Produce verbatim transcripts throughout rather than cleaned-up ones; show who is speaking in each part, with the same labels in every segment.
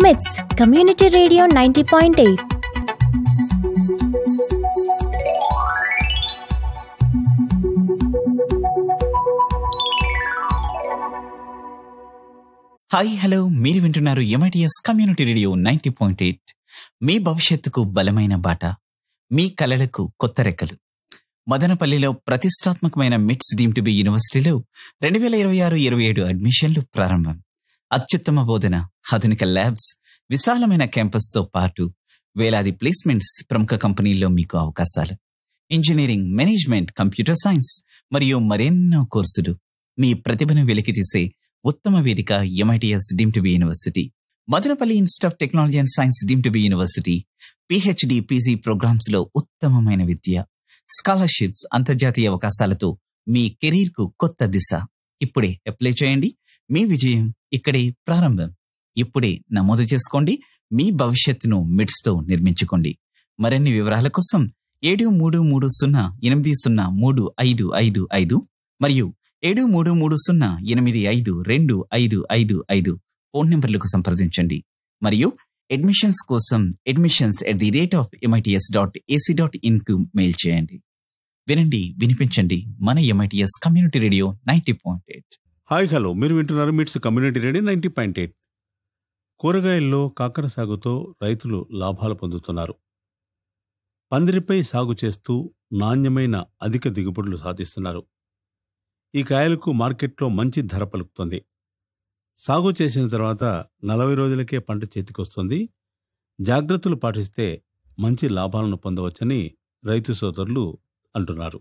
Speaker 1: మిట్స్ community radio ninety point eight.
Speaker 2: Hi hello, మీరు వింటున్నారు MITS community radio ninety point eight. మీ భవిష్యత్తుకు బలమైన బాట, మీ కలలకు కొత్త రెక్కలు. మదనపల్లిలో ప్రతిష్టాత్మకమైన మిట్స్ డీమ్ టు బి యూనివర్సిటీలో రెండు వేల ఇరవై ఆరు ఇరవై ఏడు అడ్మిషన్లు ప్రారంభం. అత్యుత్తమ బోధన, ఆధునిక ల్యాబ్స్, విశాలమైన క్యాంపస్తో పాటు వేలాది ప్లేస్మెంట్స్, ప్రముఖ కంపెనీల్లో మీకు అవకాశాలు. ఇంజనీరింగ్, మేనేజ్మెంట్, కంప్యూటర్ సైన్స్ మరియు మరెన్నో కోర్సులు. మీ ప్రతిభను వెలికితీసే ఉత్తమ వేదిక MITS deem to be university. Madanapalle institute of technology and science deem to be university. PhD, PG programmes లో ఉత్తమమైన విద్య, స్కాలర్షిప్స్, అంతర్జాతీయ అవకాశాలతో మీ కెరీర్ కు కొత్త దిశ. ఇప్పుడే అప్లై చేయండి. మీ విజయం ఇక్కడే ప్రారంభం. ఇప్పుడే నమోదు చేసుకోండి. మీ భవిష్యత్తును మిట్స్ తో నిర్మించుకోండి. మరిన్ని వివరాల కోసం ఏడు మూడు మూడు సున్నా ఎనిమిది సున్నా మూడు ఐదు ఐదు ఐదు మరియు ఏడు మూడు మూడు సున్నా ఎనిమిది ఐదు రెండు ఐదు ఐదు ఐదు ఫోన్ నెంబర్లకు సంప్రదించండి. మరియు అడ్మిషన్స్ కోసం admissions at the rate of MITS dot AC dot in కు మెయిల్ చేయండి. వినండి, వినిపించండి. మన MITS community radio ninety point eight.
Speaker 3: Hi hello, మీరు వింటున్నారు మిట్స్ community radio ninety point eight. కూరగాయల్లో కాకర సాగుతో రైతులు లాభాలు పొందుతున్నారు. పందిరిపై సాగు చేస్తూ నాణ్యమైన అధిక దిగుబడులు సాధిస్తున్నారు. ఈ కాయలకు మార్కెట్లో మంచి ధర పలుకుతుంది. సాగు చేసిన తర్వాత నలభై రోజులకే పంట చేతికొస్తుంది. జాగ్రత్తలు పాటిస్తే మంచి లాభాలను పొందవచ్చని రైతు సోదరులు అంటున్నారు.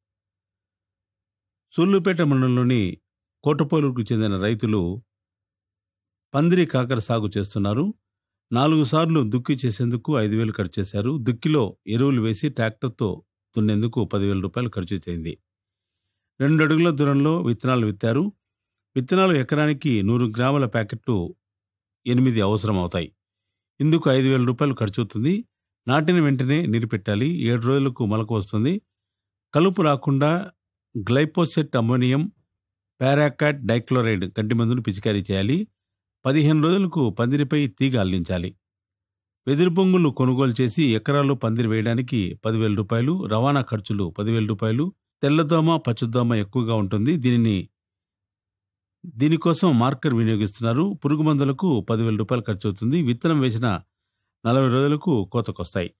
Speaker 3: సూళ్లూపేట మండలంలోని కోటపోలూరుకు చెందిన రైతులు పందిరి కాకర సాగు చేస్తున్నారు. నాలుగు సార్లు దుక్కి చేసేందుకు ఐదు వేలు ఖర్చు చేశారు. దుక్కిలో ఎరువులు వేసి ట్రాక్టర్తో దున్నేందుకు పదివేల రూపాయలు ఖర్చు చేయింది. రెండు అడుగుల దూరంలో విత్తనాలు విత్తారు. విత్తనాలు ఎకరానికి నూరు గ్రాముల ప్యాకెట్లు ఎనిమిది అవసరం అవుతాయి. ఇందుకు ఐదు వేల రూపాయలు ఖర్చు అవుతుంది. నాటిన వెంటనే నీరు పెట్టాలి. ఏడు రోజులకు మొలక వస్తుంది. కలుపు రాకుండా గ్లైపోసెట్ అమ్మోనియం పారాకాట్ డైక్లోరైడ్ గడ్డి మందును పిచికారీ చేయాలి. పదిహేను రోజులకు పందిరిపై తీగ అల్లించాలి. వెదురు బొంగులు కొనుగోలు చేసి ఎకరాల్లో పందిరి వేయడానికి పదివేల రూపాయలు, రవాణా ఖర్చులు పదివేల రూపాయలు. తెల్లదోమ, పచ్చదోమ ఎక్కువగా ఉంటుంది. దీనిని దీనికోసం మార్కర్ వినియోగిస్తున్నారు. పురుగు మందులకు పదివేల రూపాయలు ఖర్చు అవుతుంది. విత్తనం వేసిన నలభై రోజులకు కోతకొస్తాయి.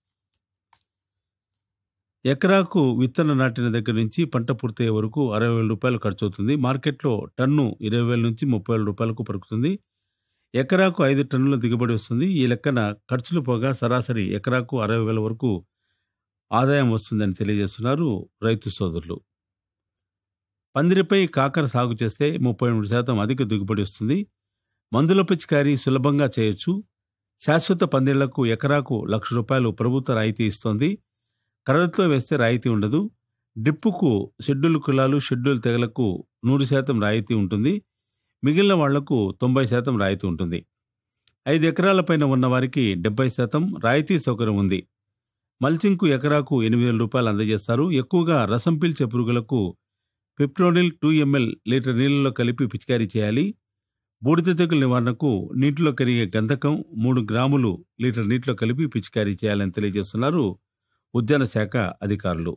Speaker 3: ఎకరాకు విత్తనం నాటిన దగ్గర నుంచి పంట పూర్తయ్యే వరకు అరవై వేల రూపాయలు ఖర్చు అవుతుంది. మార్కెట్లో టన్ను ఇరవై వేల నుంచి ముప్పై వేల రూపాయలకు పలుకుతుంది. ఎకరాకు ఐదు టన్నుల దిగుబడి వస్తుంది. ఈ లెక్కన ఖర్చులు పోగా సరాసరి ఎకరాకు అరవై వేల వరకు ఆదాయం వస్తుందని తెలియజేస్తున్నారు రైతు సోదరులు. పందిరిపై కాకర సాగు చేస్తే ముప్పై మూడు శాతం అధిక దిగుబడి వస్తుంది. మందుల పిచికారీ సులభంగా చేయొచ్చు. శాశ్వత పందిళ్లకు ఎకరాకు లక్ష రూపాయలు ప్రభుత్వ రాయితీ ఇస్తోంది. కర్రతో వేస్తే రాయితీ ఉండదు. డ్రిప్పుకు షెడ్యూల్ కులాలు, షెడ్యూల్ తెగలకు నూరు శాతం రాయితీ ఉంటుంది. మిగిలిన వాళ్లకు తొంభై శాతం రాయితీ ఉంటుంది. ఐదు ఎకరాల పైన ఉన్న వారికి డెబ్బై శాతం రాయితీ సౌకర్యం ఉంది. మల్చింగ్కు ఎకరాకు ఎనిమిది వేల రూపాయలు అందజేస్తారు. ఎక్కువగా రసం పీల్చే పురుగులకు పిప్రోనిల్ టూ ఎంఎల్ లీటర్ నీళ్లలో కలిపి పిచికారీ చేయాలి. బూడిద తెగుల నివారణకు నీటిలో కరిగే గంధకం మూడు గ్రాములు లీటర్ నీటిలో కలిపి పిచికారీ చేయాలని తెలియజేస్తున్నారు ఉద్యాన శాఖ అధికారులు.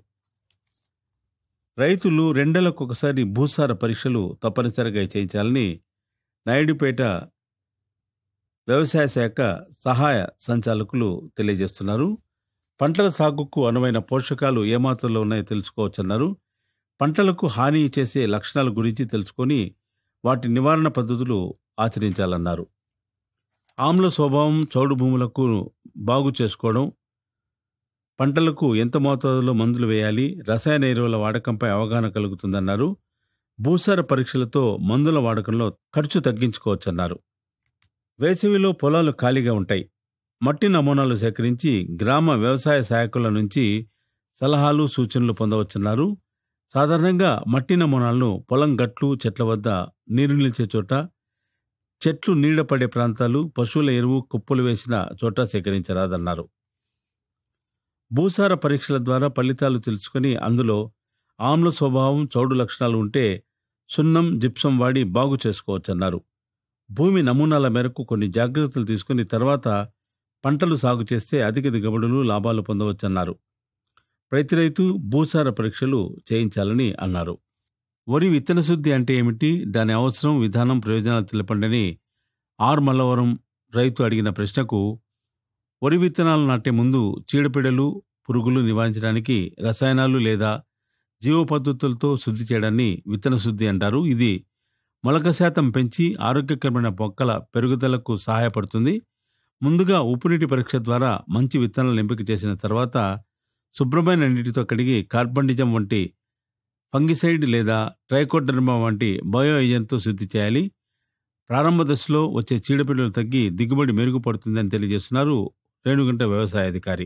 Speaker 3: రైతులు రెండేళ్లకు ఒకసారి భూసార పరీక్షలు తప్పనిసరిగా చేయించాలని నాయుడుపేట వ్యవసాయ శాఖ సహాయ సంచాలకులు తెలియజేస్తున్నారు. పంటల సాగుకు అనువైన పోషకాలు ఏమాత్రంలో ఉన్నాయో తెలుసుకోవచ్చన్నారు. పంటలకు హాని చేసే లక్షణాల గురించి తెలుసుకొని వాటి నివారణ పద్ధతులు ఆచరించాలన్నారు. ఆమ్ల స్వభావం చౌడు భూములకు బాగు చేసుకోవడం, పంటలకు ఎంత మోతాదులో మందులు వేయాలి, రసాయన ఎరువుల వాడకంపై అవగాహన కలుగుతుందన్నారు. భూసార పరీక్షలతో మందుల వాడకంలో ఖర్చు తగ్గించుకోవచ్చన్నారు. వేసవిలో పొలాలు ఖాళీగా ఉంటాయి. మట్టి నమూనాలు సేకరించి గ్రామ వ్యవసాయ సహాయకుల నుంచి సలహాలు, సూచనలు పొందవచ్చన్నారు. సాధారణంగా మట్టి నమూనాలను పొలం గట్లు, చెట్ల వద్ద నీరు నిలిచే చోట, చెట్లు నీడపడే ప్రాంతాలు, పశువుల ఎరువు కుప్పలు వేసిన చోట సేకరించరాదన్నారు. భూసార పరీక్షల ద్వారా ఫలితాలు తెలుసుకుని అందులో ఆమ్ల స్వభావం, చౌడు లక్షణాలు ఉంటే సున్నం, జిప్సం వాడి బాగు చేసుకోవచ్చన్నారు. భూమి నమూనాల మేరకు కొన్ని జాగ్రత్తలు తీసుకుని తర్వాత పంటలు సాగు చేస్తే అధిక దిగుబడులు లాభాలు పొందవచ్చన్నారు. ప్రతి రైతు భూసార పరీక్షలు చేయించాలని అన్నారు. వరి విత్తన శుద్ధి అంటే ఏమిటి, దాని అవసరం, విధానం, ప్రయోజనాలు తెలపండని ఆర్ మల్లవరం రైతు అడిగిన ప్రశ్నకు, వరి విత్తనాలు నాటే ముందు చీడపీడలు, పురుగులు నివారించడానికి రసాయనాలు లేదా జీవ పద్ధతులతో శుద్ధి చేయడాన్ని విత్తన శుద్ధి అంటారు. ఇది మొలక శాతం పెంచి ఆరోగ్యకరమైన మొక్కల పెరుగుదలకు సహాయపడుతుంది. ముందుగా ఉప్పునీటి పరీక్ష ద్వారా మంచి విత్తనాలను ఎంపిక చేసిన తర్వాత శుభ్రమైన నీటితో కడిగి కార్బండిజం వంటి ఫంగిసైడ్ లేదా ట్రైకోడర్మా వంటి బయో ఏజెంట్తో శుద్ధి చేయాలి. ప్రారంభ దశలో వచ్చే చీడపీడలు తగ్గి దిగుబడి మెరుగుపడుతుందని తెలియజేస్తున్నారు రేణుగుంట వ్యవసాయ అధికారి.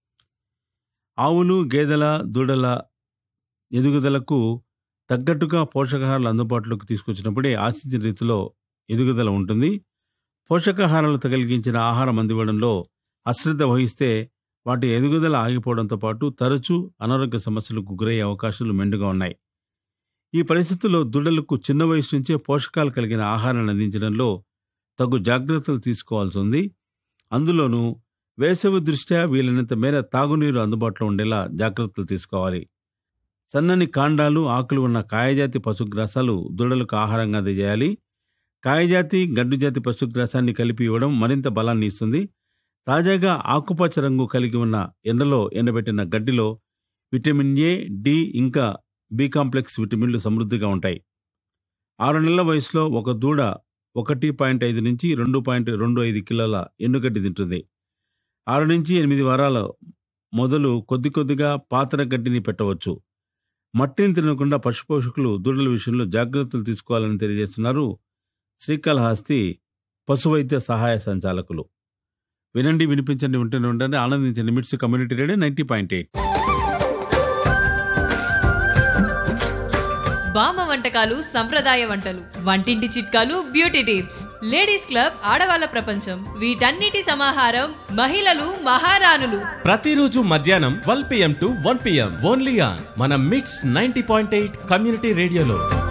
Speaker 3: ఆవులు, గేదెల, దూడల ఎదుగుదలకు తగ్గట్టుగా పోషకాహారాలు అందుబాటులోకి తీసుకొచ్చినప్పుడే ఆశించిన రీతిలో ఎదుగుదల ఉంటుంది. పోషకాహారాలు తగిలించిన ఆహారం అందివ్వడంలో అశ్రద్ధ వహిస్తే వాటి ఎదుగుదల ఆగిపోవడంతో పాటు తరచూ అనారోగ్య సమస్యలకు గురయ్యే అవకాశాలు మెండుగా ఉన్నాయి. ఈ పరిస్థితుల్లో దూడలకు చిన్న వయసు నుంచే పోషకాలు కలిగిన ఆహారాన్ని అందించడంలో తగు జాగ్రత్తలు తీసుకోవాల్సి ఉంది. అందులోనూ వేసవి దృష్ట్యా వీలైనంత మేర తాగునీరు అందుబాటులో ఉండేలా జాగ్రత్తలు తీసుకోవాలి. సన్నని కాండాలు, ఆకులు ఉన్న కాయజాతి పశుగ్రాసాలు దూడలకు ఆహారంగా అందజేయాలి. కాయజాతి, గడ్డుజాతి పశుగ్రాసాన్ని కలిపి ఇవ్వడం మరింత బలాన్ని ఇస్తుంది. తాజాగా ఆకుపచ్చ రంగు కలిగి ఉన్న ఎండలో ఎండబెట్టిన గడ్డిలో విటమిన్ ఏ, డి ఇంకా బి కాంప్లెక్స్ విటమిన్లు సమృద్ధిగా ఉంటాయి. ఆరు నెలల వయసులో ఒక దూడ ఒకటి పాయింట్ ఐదు నుంచి రెండు పాయింట్ రెండు ఐదు కిలోల ఎండుగడ్డి తింటుంది. ఆరు నుంచి ఎనిమిది వారాల మొదలు కొద్ది కొద్దిగా పాతర గడ్డిని పెట్టవచ్చు. మట్టిని తినకుండా పశుపోషకులు దూడల విషయంలో జాగ్రత్తలు తీసుకోవాలని తెలియజేస్తున్నారు శ్రీకాళహస్తి పశువైద్య సహాయ సంచాలకులు. వినండి, వినిపించండి, ఉంటూనే ఉండండి, ఆనందించండి. మిట్స్ community radio ninety point eight.
Speaker 4: బామ్మ వంటకాలు, సంప్రదాయ వంటలు, వంటింటి చిట్కాలు, బ్యూటీ టిప్స్, లేడీస్ క్లబ్, ఆడవాళ్ల ప్రపంచం, వీటన్నిటి సమాహారం మహిళలు మహారాణులు.
Speaker 5: ప్రతిరోజు మధ్యాహ్నం twelve PM to one PM only on మన మిట్స్ నైంటీ పాయింట్ ఎయిట్ కమ్యూనిటీ రేడియోలో.